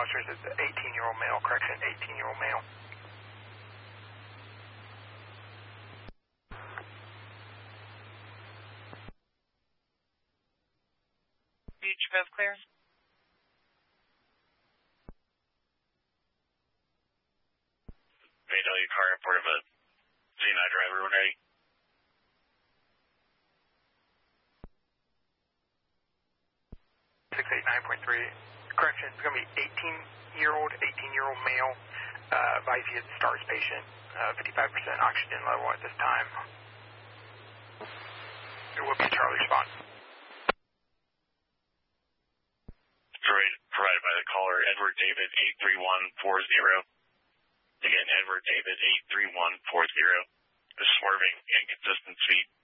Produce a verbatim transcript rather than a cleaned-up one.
officers. It's an eighteen-year-old male. Correction, eighteen-year-old male. Beach both clear. V W car report of a Z nine driver when ready. six eight nine point three. Correction, it's going to be eighteen-year-old, eighteen-year-old male. Uh, advise he is a STARS patient. Uh, fifty-five percent oxygen level at this time. It will be a Charlie response. Provided, provided by the caller, Edward David eight three one four zero. Again, Edward David eight three one four zero. The swerving inconsistent speed.